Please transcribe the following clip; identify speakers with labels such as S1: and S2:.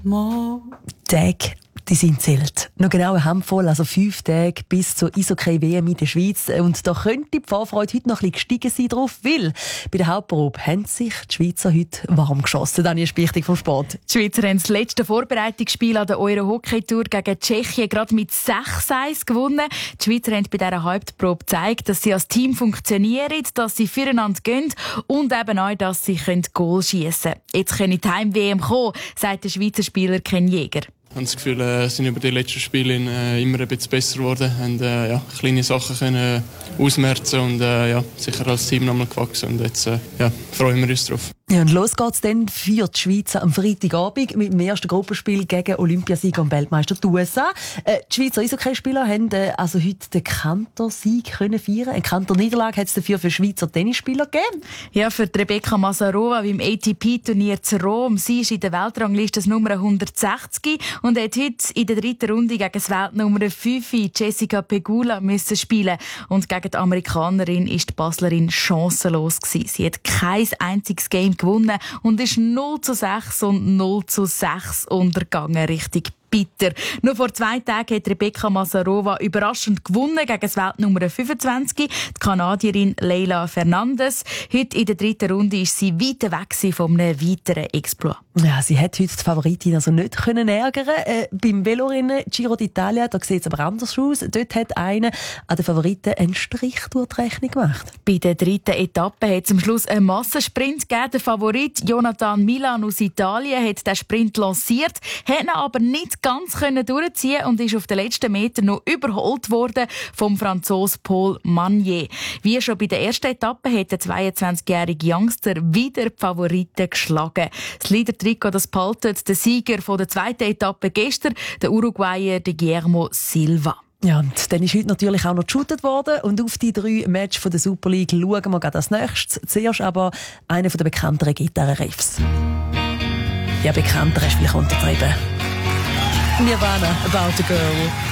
S1: Tage, die sind zählt. Noch genau eine Handvoll, also 5 Tage bis zur Eishockey-WM in der Schweiz. Und da könnte die Vorfreude heute noch ein bisschen gestiegen sein drauf, weil bei der Hauptprobe haben sich die Schweizer heute warm geschossen. Daniel Spichtig vom Sport.
S2: Die Schweizer haben das letzte Vorbereitungsspiel an der Euro-Hockey-Tour gegen Tschechien gerade mit 6-1 gewonnen. Die Schweizer haben bei dieser Hauptprobe gezeigt, dass sie als Team funktionieren, dass sie füreinander gehen und eben auch, dass sie Goal schiessen können. Jetzt können die Heim-WM kommen, sagt der Schweizer Spieler Ken Jäger.
S3: Ich habe das Gefühl, sind über die letzten Spiele immer ein bisschen besser geworden und kleine Sachen können ausmerzen und sicher als Team nochmal gewachsen. Und jetzt freuen wir uns drauf.
S1: Ja, und los geht's dann für die Schweizer am Freitagabend mit dem ersten Gruppenspiel gegen Olympiasieger und Weltmeister die USA. Die Schweizer Eishockeyspieler haben also heute den Kantor-Sieg feiern. Eine Kantor-Niederlage hat es dafür für Schweizer Tennisspieler gegeben.
S2: Ja, für Rebecca Masarova beim ATP-Turnier zu Rom. Sie ist in der Weltrangliste Nummer 160 und hat heute in der 3. Runde gegen das Weltnummer 5 Jessica Pegula müssen spielen. Und gegen die Amerikanerin ist die Baslerin chancenlos gewesen. Sie hat kein einziges Game gewonnen und ist 0-6 und 0-6 untergegangen. Richtig bitter. Nur vor 2 Tagen hat Rebecca Masarova überraschend gewonnen gegen das Weltnummer 25, die Kanadierin Leila Fernandes. Heute in der 3. Runde ist sie weit weg von einem weiteren Exploit.
S1: Ja, sie hat heute die Favoritin also nicht können ärgern. Beim Velorennen Giro d'Italia, da sieht es aber anders aus. Dort hat einer an den Favoriten einen Strich durch die Rechnung gemacht.
S2: Bei der 3. Etappe hat es am Schluss einen Massensprint gegeben. Der Favorit Jonathan Milan aus Italien hat den Sprint lanciert, hat ihn aber nicht ganz durchziehen und ist auf den letzten Metern noch überholt worden vom Franzosen Paul Magnier. Wie schon bei der ersten Etappe hat der 22-jährige Youngster wieder die Favoriten geschlagen. Das Leader-Trikot behaltet der Sieger von der 2. Etappe gestern, der Uruguayer Guillermo Silva.
S1: Ja, und dann ist heute natürlich auch noch geshootet worden. Und auf die 3 Matches der Super League schauen wir gerade als nächstes. Zuerst aber einer der bekannteren Gitarrenriffs. Ja, bekannter ist vielleicht untertrieben. Nirvana, About a Girl.